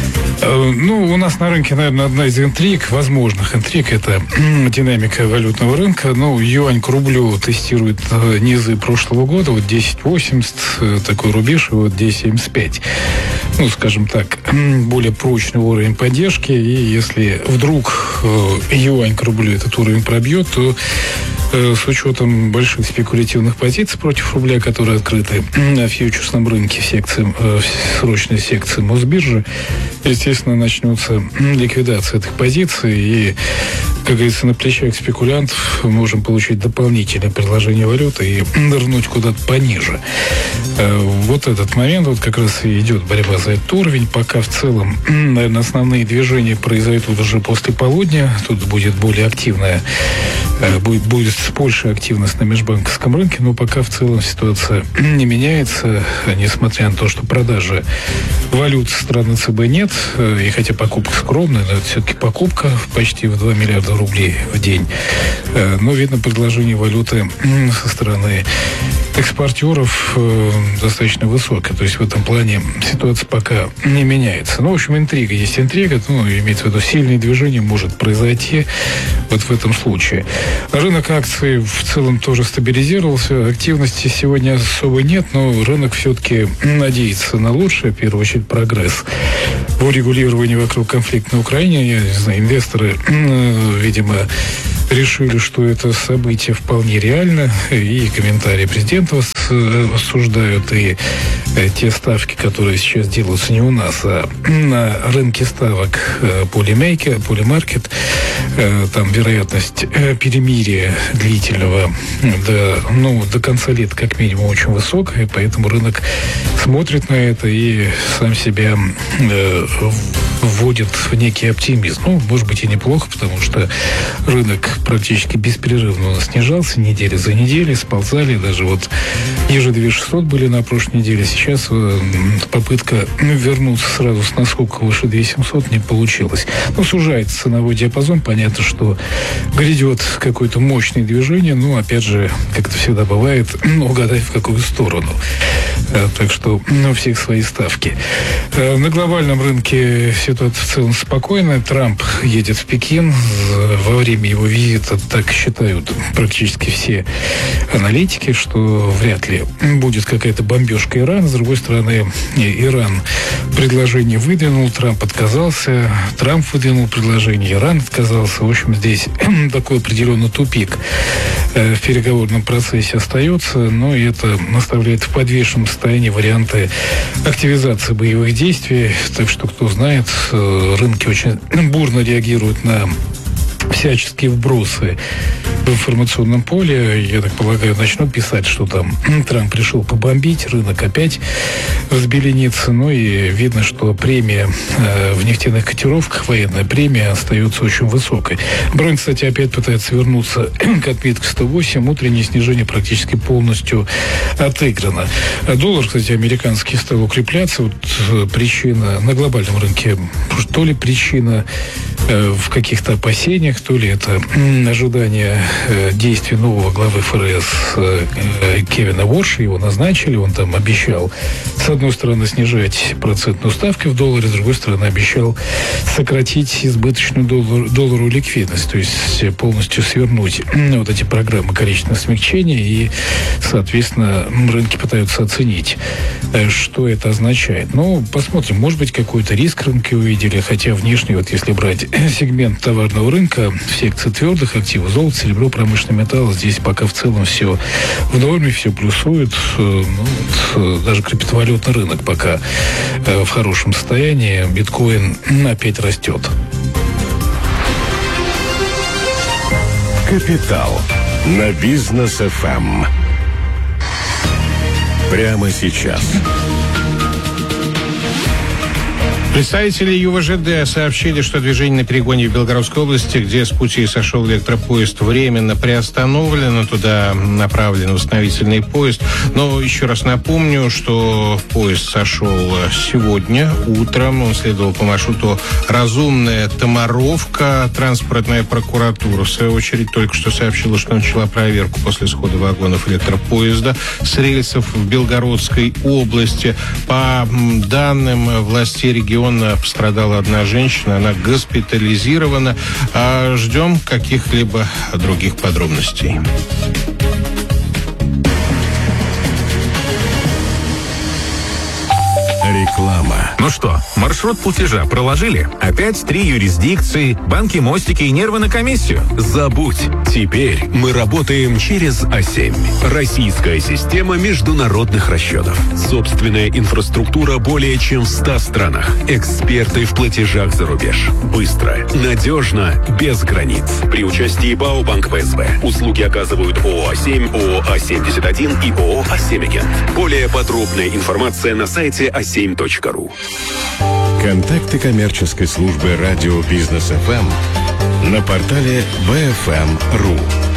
У нас на рынке, наверное, одна из интриг, возможных интриг, это динамика валютного рынка. Юань к рублю тестирует низы прошлого года, 10.80, такой рубеж, и 10.75. Скажем так, более прочный уровень поддержки, и если вдруг юань к рублю этот уровень пробьет, то с учетом больших спекулятивных позиций против рубля, которые открыты на фьючерсном рынке срочной секции Мосбиржи, естественно, начнется ликвидация этих позиций, и, как говорится, на плечах спекулянтов мы можем получить дополнительное предложение валюты и нырнуть куда-то пониже. Вот этот момент, как раз и идет борьба за этот уровень. Пока в целом, наверное, основные движения произойдут уже после полудня. Тут будет более активная, будет большая активность на межбанковском рынке, но пока в целом ситуация не меняется, несмотря на то, что продажи валют со стороны ЦБ нет, и хотя покупка скромная, но это все-таки покупка почти в 2 миллиарда рублей в день. Но видно, предложение валюты со стороны экспортеров достаточно высокое. То есть в этом плане ситуация пока не меняется. В общем, интрига есть интрига. Имеется в виду, сильное движение может произойти вот в этом случае. Рынок акций в целом тоже стабилизировался. Активности сегодня особо нет, но рынок все-таки надеется на лучшее. В первую очередь, прогресс в урегулировании вокруг конфликта на Украине. Я не знаю, инвесторы, видимо, решили, что это событие вполне реально, и комментарии президента осуждают, и те ставки, которые сейчас делаются не у нас, а на рынке ставок Polymarket, там вероятность перемирия длительного до конца лета как минимум очень высокая, поэтому рынок смотрит на это и сам себя вводит в некий оптимизм. Может быть, и неплохо, потому что рынок практически беспрерывно снижался неделя за неделей, сползали, даже ниже 2600 были на прошлой неделе. Сейчас попытка вернуться сразу с наскока выше 2700 не получилось. Сужается ценовой диапазон. Понятно, что грядет какое-то мощное движение, опять же, как это всегда бывает, угадать в какую сторону. Так что у всех свои ставки. На глобальном рынке ситуация в целом спокойная. Трамп едет в Пекин. Во время его визита, так считают практически все аналитики, что вряд ли будет какая-то бомбежка Ирана. С другой стороны, Иран предложение выдвинул, Трамп отказался, Трамп выдвинул предложение, Иран отказался. В общем, здесь такой определенный тупик в переговорном процессе остается, но и это оставляет в подвешенном состоянии варианты активизации боевых действий. Так что, кто знает, рынки очень бурно реагируют на всяческие вбросы в информационном поле. Я так полагаю, начнут писать, что там Трамп решил побомбить, рынок опять взбеленится. И видно, что премия в нефтяных котировках, военная премия, остается очень высокой. Бронь, кстати, опять пытается вернуться к отметке 108. Утреннее снижение практически полностью отыграно. Доллар, кстати, американский стал укрепляться. Причина на глобальном рынке, то ли причина в каких-то опасениях, то ли это ожидание действий нового главы ФРС Кевина Уорша. Его назначили, он там обещал, с одной стороны, снижать процентную ставку в долларе, с другой стороны, обещал сократить избыточную долларовую ликвидность, то есть полностью свернуть эти программы количественного смягчения, и, соответственно, рынки пытаются оценить, что это означает. Посмотрим, может быть, какой-то риск рынки увидели, хотя внешне, если брать сегмент товарного рынка в секции твердых активов, золото, серебро, промышленный металл, здесь пока в целом все в норме, все плюсует. Даже криптовалютный рынок пока в хорошем состоянии. Биткоин опять растет. Капитал на Бизнес ФМ. Прямо сейчас. Представители ЮВЖД сообщили, что движение на перегоне в Белгородской области, где с пути сошел электропоезд, временно приостановлено. Туда направлен восстановительный поезд. Но еще раз напомню, что поезд сошел сегодня утром. Он следовал по маршруту Разумная Томаровка. Транспортная прокуратура, в свою очередь, только что сообщила, что начала проверку после схода вагонов электропоезда с рельсов в Белгородской области. По данным властей региона, пострадала одна женщина, она госпитализирована. А ждем каких-либо других подробностей. Реклама. Ну что, маршрут платежа проложили? Опять 3 юрисдикции, банки, мостики и нервы на комиссию? Забудь. Теперь мы работаем через А7. Российская система международных расчетов. Собственная инфраструктура более чем в 100 странах. Эксперты в платежах за рубеж. Быстро, надежно, без границ. При участии БАО Банк ПСБ. Услуги оказывают ООО А7, ООО А71 и ООО А7 Агент. Более подробная информация на сайте a7.ru. Контакты коммерческой службы радио Бизнес ФМ на портале bfm.ru.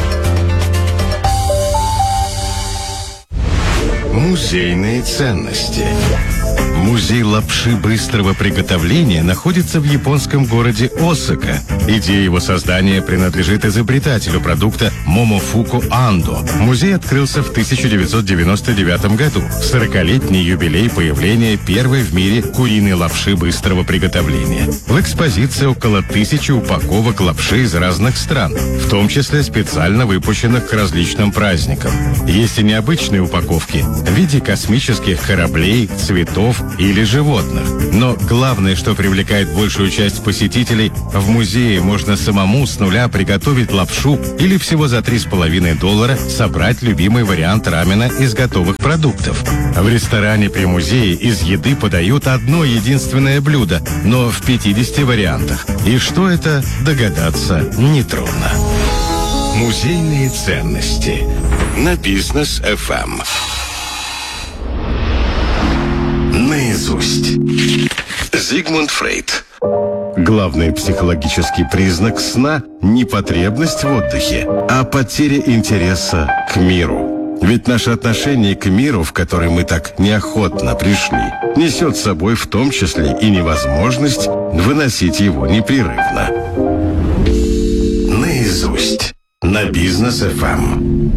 Музейные ценности. Музей лапши быстрого приготовления находится в японском городе Осака. Идея его создания принадлежит изобретателю продукта Момофуку Андо. Музей открылся в 1999 году, в 40-летний юбилей появления первой в мире куриной лапши быстрого приготовления. В экспозиции около 1000 упаковок лапши из разных стран, в том числе специально выпущенных к различным праздникам. Есть и необычные упаковки в виде космических кораблей, цветов или животных. Но главное, что привлекает большую часть посетителей, в музее можно самому с нуля приготовить лапшу или всего за $3,5 собрать любимый вариант рамена из готовых продуктов. В ресторане при музее из еды подают одно единственное блюдо, но в 50 вариантах. И что это, догадаться нетрудно. Музейные ценности на Бизнес ФМ. Наизусть. Зигмунд Фрейд. Главный психологический признак сна – не потребность в отдыхе, а потеря интереса к миру. Ведь наше отношение к миру, в который мы так неохотно пришли, несет с собой в том числе и невозможность выносить его непрерывно. Наизусть. На Бизнес ФМ.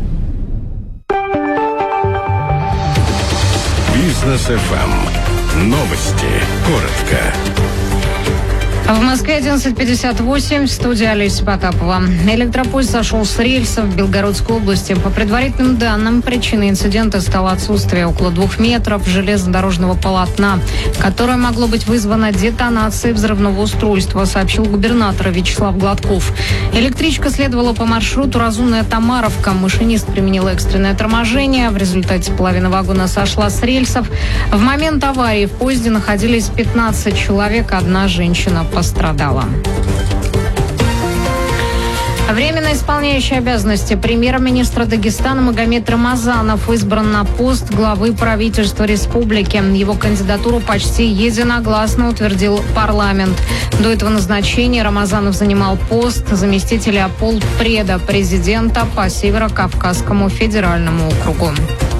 Бизнес ФМ. Новости. Коротко. В Москве 11:58, студия Олеся Потапова. Электропоезд сошел с рельсов в Белгородской области. По предварительным данным, причиной инцидента стало отсутствие около 2 метров железнодорожного полотна, которое могло быть вызвано детонацией взрывного устройства, сообщил губернатор Вячеслав Гладков. Электричка следовала по маршруту Разумная Томаровка. Машинист применил экстренное торможение. В результате половина вагона сошла с рельсов. В момент аварии в поезде находились 15 человек, одна женщина пострадала. Временно исполняющий обязанности премьер-министра Дагестана Магомед Рамазанов избран на пост главы правительства республики. Его кандидатуру почти единогласно утвердил парламент. До этого назначения Рамазанов занимал пост заместителя полпреда президента по Северо-Кавказскому федеральному округу.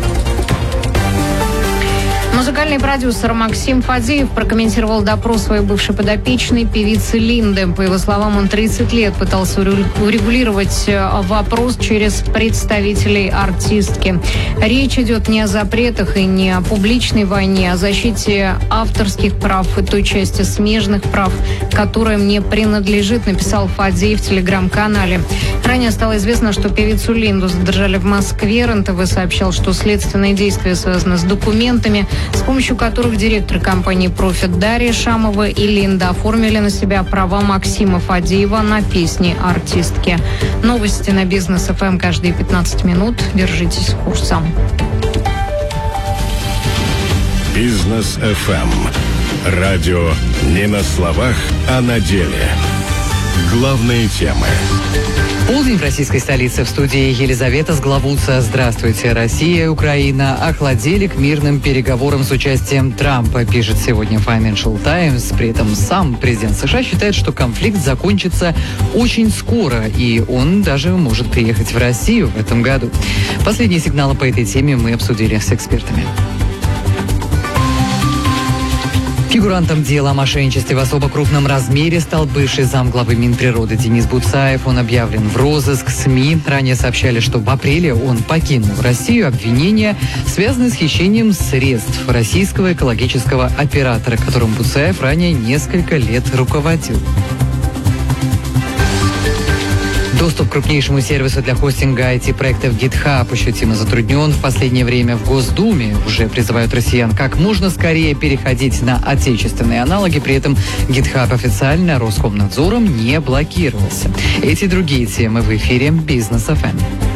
Музыкальный продюсер Максим Фадеев прокомментировал допрос своей бывшей подопечной певицы Линды. По его словам, он 30 лет пытался урегулировать вопрос через представителей артистки. Речь идет не о запретах и не о публичной войне, а о защите авторских прав и той части смежных прав, которая мне принадлежит, написал Фадеев в телеграм-канале. Ранее стало известно, что певицу Линду задержали в Москве. РНТВ сообщал, что следственные действия связаны с документами, с помощью которых директор компании «Профит» Дарья Шамова и Линда оформили на себя права Максима Фадеева на песни артистки. Новости на Бизнес ФМ каждые 15 минут. Держитесь курса. Бизнес ФМ. Радио не на словах, а на деле. Главные темы. Полдень в российской столице. В студии Елизавета Сглавуца. Здравствуйте. Россия и Украина охладели к мирным переговорам с участием Трампа, пишет сегодня Financial Times. При этом сам президент США считает, что конфликт закончится очень скоро, и он даже может приехать в Россию в этом году. Последние сигналы по этой теме мы обсудили с экспертами. Фигурантом дела о мошенничестве в особо крупном размере стал бывший замглавы Минприроды Денис Буцаев. Он объявлен в розыск. СМИ ранее сообщали, что в апреле он покинул Россию. Обвинения связаны с хищением средств российского экологического оператора, которым Буцаев ранее несколько лет руководил. Доступ к крупнейшему сервису для хостинга IT-проектов GitHub ощутимо затруднен. В последнее время в Госдуме уже призывают россиян как можно скорее переходить на отечественные аналоги. При этом GitHub официально Роскомнадзором не блокировался. Эти и другие темы в эфире Business FM.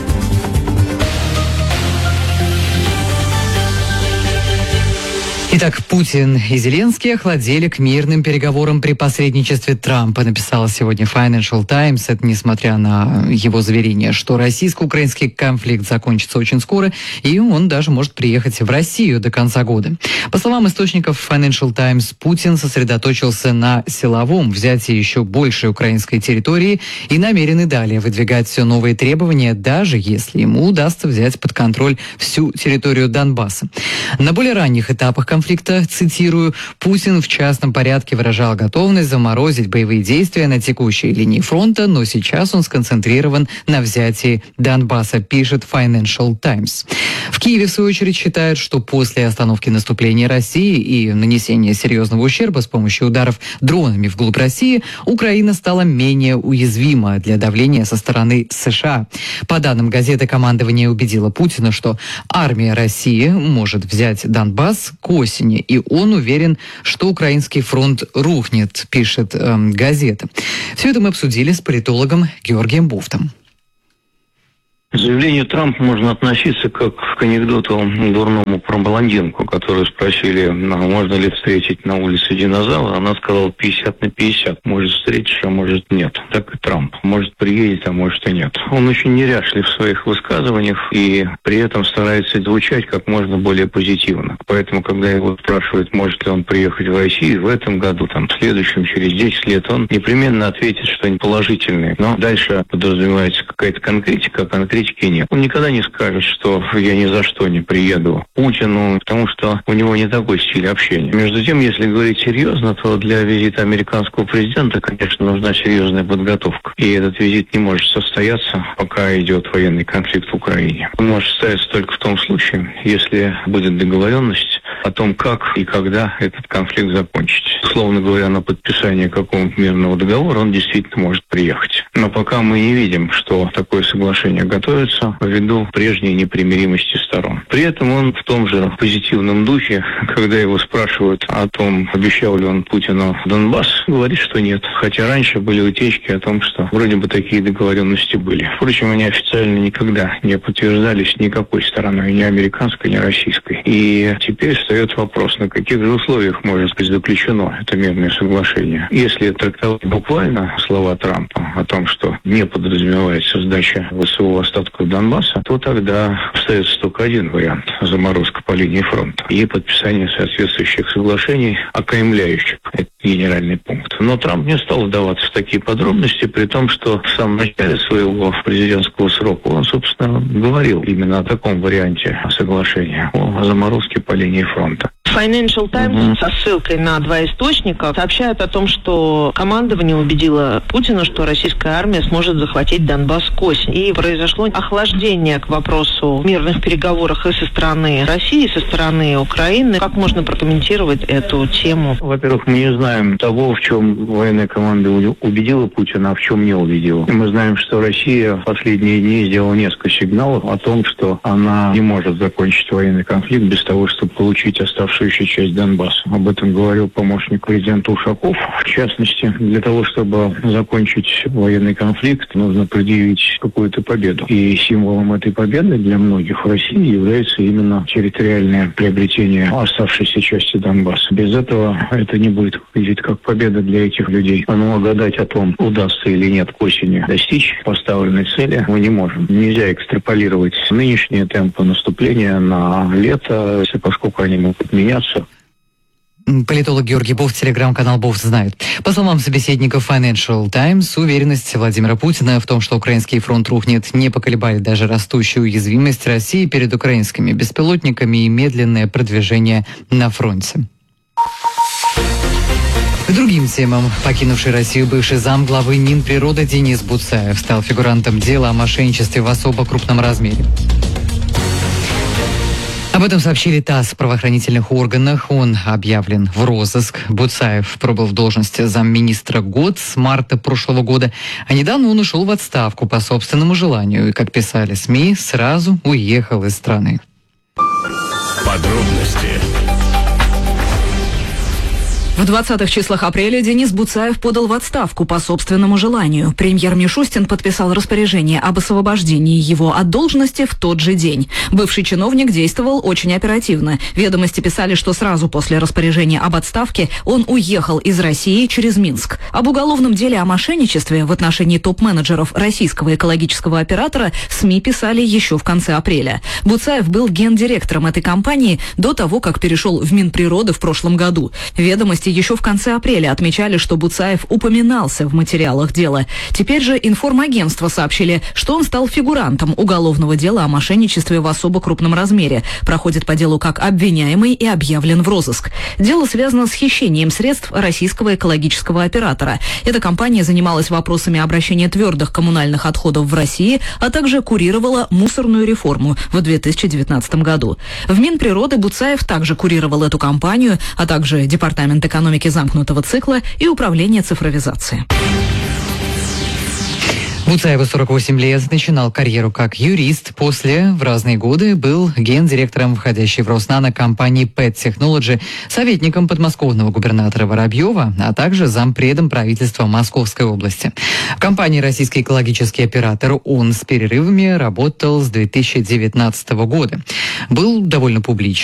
Итак, Путин и Зеленский охладели к мирным переговорам при посредничестве Трампа, написала сегодня Financial Times. Это несмотря на его заверение, что российско-украинский конфликт закончится очень скоро, и он даже может приехать в Россию до конца года. По словам источников Financial Times, Путин сосредоточился на силовом взятии еще большей украинской территории и намерен и далее выдвигать все новые требования, даже если ему удастся взять под контроль всю территорию Донбасса. На более ранних этапах конфликта, цитирую, Путин в частном порядке выражал готовность заморозить боевые действия на текущей линии фронта, но сейчас он сконцентрирован на взятии Донбасса, пишет Financial Times. В Киеве, в свою очередь, считают, что после остановки наступления России и нанесения серьезного ущерба с помощью ударов дронами вглубь России, Украина стала менее уязвима для давления со стороны США. По данным газеты, командование убедило Путина, что армия России может взять Донбасс к осени, и он уверен, что украинский фронт рухнет, пишет газета. Все это мы обсудили с политологом Георгием Буфтом. К заявлению Трампа можно относиться как к анекдоту дурному про блондинку, которую спросили, можно ли встретить на улице динозавра. Она сказала 50/50. Может встретишь, а может нет. Так и Трамп. Может приедет, а может и нет. Он очень неряшлив в своих высказываниях и при этом старается звучать как можно более позитивно. Поэтому, когда его спрашивают, может ли он приехать в Россию в этом году, в следующем, через 10 лет, он непременно ответит что-нибудь положительное. Но дальше подразумевается какая-то конкретика, нет. Он никогда не скажет, что я ни за что не приеду к Путину, потому что у него не такой стиль общения. Между тем, если говорить серьезно, то для визита американского президента, конечно, нужна серьезная подготовка. И этот визит не может состояться, пока идет военный конфликт в Украине. Он может состояться только в том случае, если будет договоренность о том, как и когда этот конфликт закончить. Условно говоря, на подписание какого-то мирного договора он действительно может приехать. Но пока мы не видим, что такое соглашение готовится, ввиду прежней непримиримости сторон. При этом он в том же позитивном духе, когда его спрашивают о том, обещал ли он Путину Донбасс, говорит, что нет. Хотя раньше были утечки о том, что вроде бы такие договоренности были. Впрочем, они официально никогда не подтверждались никакой стороной, ни американской, ни российской. И теперь встает вопрос, на каких же условиях может быть заключено это мирное соглашение. Если трактовать буквально слова Трампа о том, что не подразумевается сдача ВСУ остатков Донбасса, то тогда остается только один вариант – заморозка по линии фронта и подписание соответствующих соглашений, окаймляющих этот генеральный пункт. Но Трамп не стал вдаваться в такие подробности, при том, что в самом начале своего президентского срока он, собственно, говорил именно о таком варианте соглашения, о заморозке по линии фронта. Financial Times со ссылкой на два источника сообщают о том, что командование убедило Путина, что российская армия сможет захватить Донбасс к осени. И произошло охлаждение к вопросу мирных переговорах и со стороны России, и со стороны Украины. Как можно прокомментировать эту тему? Во-первых, мы не знаем того, в чем военная команда убедила Путина, а в чем не убедила. Мы знаем, что Россия в последние дни сделала несколько сигналов о том, что она не может закончить военный конфликт без того, чтобы получить оставшиеся большущая часть Донбасса. Об этом говорил помощник президента Ушаков. В частности, для того, чтобы закончить военный конфликт, нужно предъявить какую-то победу. И символом этой победы для многих в России является именно территориальное приобретение оставшейся части Донбасса. Без этого это не будет выглядеть как победа для этих людей. Но гадать о том, удастся или нет к осени достичь поставленной цели, мы не можем. Нельзя экстраполировать нынешние темпы наступления на лето, поскольку они могут меняться. Политолог Георгий Бофт, телеграм-канал Бофт знает. По словам собеседников Financial Times, уверенность Владимира Путина в том, что украинский фронт рухнет, не поколебали даже растущую уязвимость России перед украинскими беспилотниками и медленное продвижение на фронте. К другим темам. Покинувший Россию бывший замглавы Минприроды Денис Буцаев стал фигурантом дела о мошенничестве в особо крупном размере. Об этом сообщили ТАСС в правоохранительных органах. Он объявлен в розыск. Буцаев пробыл в должности замминистра год с марта прошлого года, а недавно он ушел в отставку по собственному желанию и, как писали СМИ, сразу уехал из страны. Подробности. В 20-х числах апреля Денис Буцаев подал в отставку по собственному желанию. Премьер Мишустин подписал распоряжение об освобождении его от должности в тот же день. Бывший чиновник действовал очень оперативно. Ведомости писали, что сразу после распоряжения об отставке он уехал из России через Минск. Об уголовном деле о мошенничестве в отношении топ-менеджеров российского экологического оператора СМИ писали еще в конце апреля. Буцаев был гендиректором этой компании до того, как перешел в Минприроды в прошлом году. Ведомости еще в конце апреля отмечали, что Буцаев упоминался в материалах дела. Теперь же информагентства сообщили, что он стал фигурантом уголовного дела о мошенничестве в особо крупном размере. Проходит по делу как обвиняемый и объявлен в розыск. Дело связано с хищением средств российского экологического оператора. Эта компания занималась вопросами обращения твердых коммунальных отходов в России, а также курировала мусорную реформу в 2019 году. В Минприроды Буцаев также курировал эту компанию, а также Департамент экономики замкнутого цикла и управление цифровизации. Буцаеву 48 лет, начинал карьеру как юрист. После в разные годы был гендиректором входящей в Роснано компании Pet Technology, советником подмосковного губернатора Воробьева, а также зампредом правительства Московской области. В компании «Российский экологический оператор» он с перерывами работал с 2019 года. Был довольно публичен.